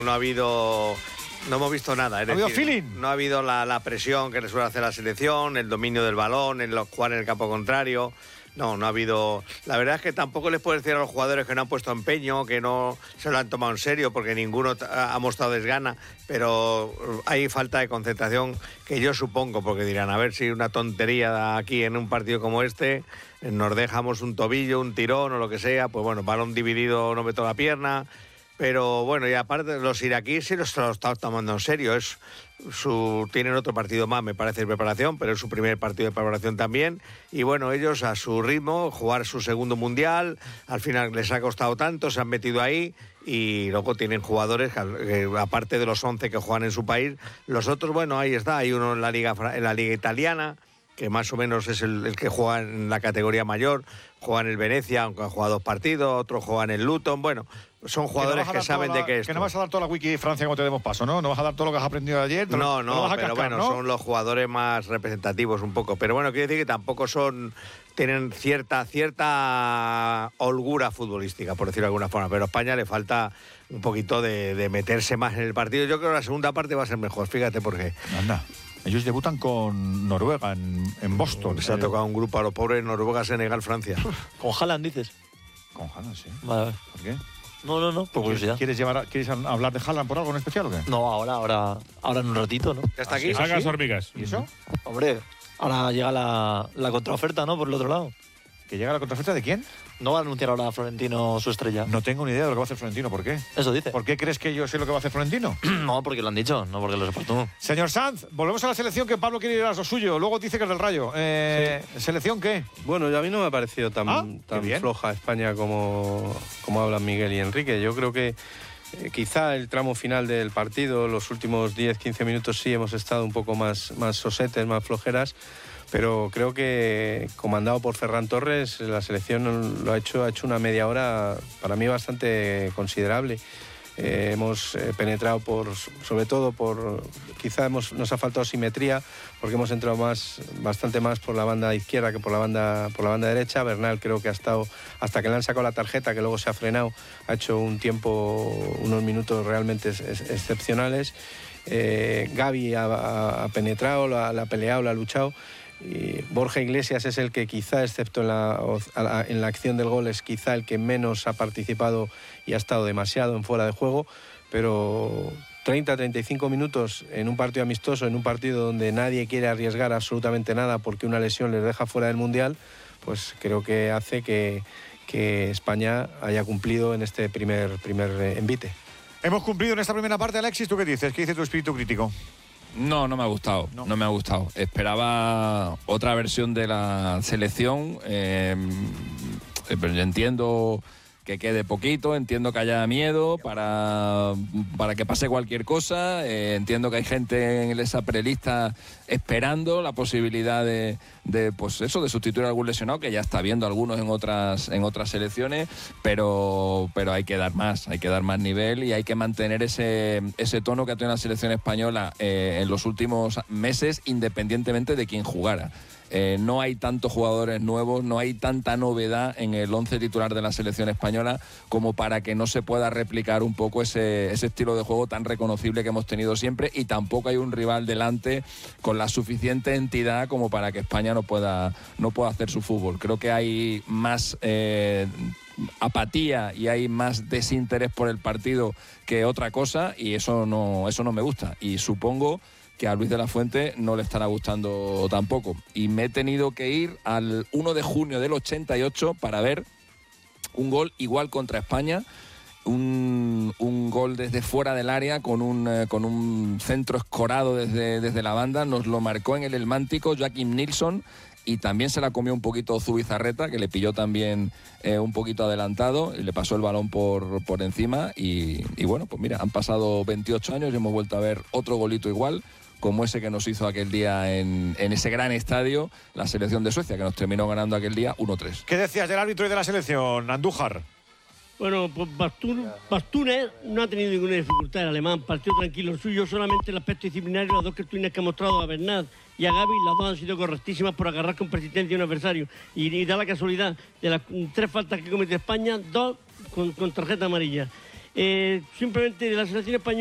No hemos visto nada. ¿No ha habido feeling? No ha habido la presión que le suele hacer la selección, el dominio del balón, jugar en el campo contrario. No ha habido. La verdad es que tampoco les puedo decir a los jugadores que no han puesto empeño, que no se lo han tomado en serio, porque ninguno ha mostrado desgana, pero hay falta de concentración que yo supongo, porque dirán, a ver si una tontería aquí en un partido como este, nos dejamos un tobillo, un tirón o lo que sea, pues bueno, balón dividido, no meto la pierna. Pero bueno, y aparte los iraquíes sí los están tomando en serio. Tienen otro partido más, me parece, de preparación, pero es su primer partido de preparación también. Y bueno, ellos a su ritmo, jugar su segundo mundial, al final les ha costado tanto, se han metido ahí y luego tienen jugadores que, aparte de los 11 que juegan en su país, los otros, bueno, ahí está, hay uno en la liga italiana, que más o menos es el que juega en la categoría mayor, juega en el Venecia, aunque ha jugado 2 partidos, otro juega en el Luton, bueno, son jugadores que saben de qué es. Que no vas a dar toda la wiki de Francia como te demos paso, ¿no? No vas a dar todo lo que has aprendido ayer. No, pero bueno, ¿no? Son los jugadores más representativos un poco. Pero bueno, quiero decir que tampoco tienen cierta holgura futbolística, por decirlo de alguna forma. Pero a España le falta un poquito de meterse más en el partido. Yo creo que la segunda parte va a ser mejor, fíjate por qué. Anda. Ellos debutan con Noruega en Boston. Se ha tocado un grupo a los pobres, Noruega, Senegal, Francia. Con Haaland, dices. Con Haaland, sí. Vale. ¿Por qué? No, por curiosidad. ¿Quieres hablar de Haaland por algo en especial o qué? No, ahora en un ratito, ¿no? ¿Ya está aquí? Saca las hormigas. ¿Y eso? Hombre, ahora llega la contraoferta, ¿no? Por el otro lado. ¿Que llega la contraoferta de quién? ¿No va a anunciar ahora Florentino su estrella? No tengo ni idea de lo que va a hacer Florentino. ¿Por qué? Eso dice. ¿Por qué crees que yo sé lo que va a hacer Florentino? No, porque lo han dicho, no porque lo sepas tú. Señor Sanz, volvemos a la selección, que Pablo quiere ir a lo suyo. Luego dice que es del Rayo. Sí. ¿Selección qué? Bueno, a mí no me ha parecido tan floja España como hablan Miguel y Enrique. Yo creo que quizá el tramo final del partido, los últimos 10-15 minutos sí hemos estado un poco más sosetes, más flojeras. Pero creo que, comandado por Ferran Torres, la selección lo ha hecho una media hora, para mí, bastante considerable. Hemos penetrado sobre todo quizá nos ha faltado simetría, porque hemos entrado bastante más por la banda izquierda que por la banda derecha. Bernal creo que ha estado, hasta que le han sacado la tarjeta, que luego se ha frenado, ha hecho unos minutos realmente excepcionales. Gavi ha penetrado, la ha peleado, la ha luchado. Y Borja Iglesias es el que quizá, excepto en la acción del gol, es quizá el que menos ha participado y ha estado demasiado en fuera de juego, pero 30-35 minutos en un partido amistoso, en un partido donde nadie quiere arriesgar absolutamente nada porque una lesión les deja fuera del Mundial, pues creo que hace que España haya cumplido en este primer envite. Hemos cumplido en esta primera parte. Alexis, ¿tú qué dices? ¿Qué dice tu espíritu crítico? No me ha gustado. No me ha gustado. Esperaba otra versión de la selección. Pero yo entiendo que quede poquito, entiendo que haya miedo para que pase cualquier cosa. Entiendo que hay gente en esa prelista esperando la posibilidad de sustituir a algún lesionado, que ya está viendo algunos en otras selecciones, pero hay que dar más nivel y hay que mantener ese tono que ha tenido la selección española en los últimos meses, independientemente de quién jugara. No hay tantos jugadores nuevos, no hay tanta novedad en el 11 titular de la selección española como para que no se pueda replicar un poco ese estilo de juego tan reconocible que hemos tenido siempre, y tampoco hay un rival delante con la suficiente entidad como para que España no pueda hacer su fútbol. Creo que hay más apatía y hay más desinterés por el partido que otra cosa, y eso no me gusta, y supongo que a Luis de la Fuente no le estará gustando tampoco. Y me he tenido que ir al 1 de junio del 88 para ver un gol igual contra España, un gol desde fuera del área con un centro escorado desde la banda. Nos lo marcó en el Elmántico Joaquim Nilsson, y también se la comió un poquito Zubizarreta, que le pilló también un poquito adelantado y le pasó el balón por encima. Y bueno, pues mira, han pasado 28 años y hemos vuelto a ver otro golito igual, como ese que nos hizo aquel día en ese gran estadio la selección de Suecia, que nos terminó ganando aquel día 1-3. ¿Qué decías del árbitro y de la selección, Andújar? Bueno, pues Bastunes no ha tenido ninguna dificultad, el alemán, partido tranquilo suyo, solamente el aspecto disciplinario, las dos cartulinas que ha mostrado a Bernat y a Gavi, las dos han sido correctísimas por agarrar con persistencia a un adversario. Y da la casualidad de las 3 faltas que comete España, 2 con tarjeta amarilla. Simplemente de la selección española.